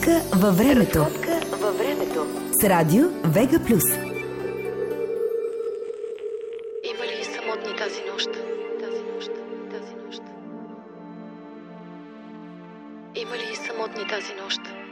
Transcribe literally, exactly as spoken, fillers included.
Разходка във времето. Разходка във времето. С радио Вега Плюс. Има ли самотни тази нощ? Тази нощ, тази нощ. Има ли самотни тази нощ?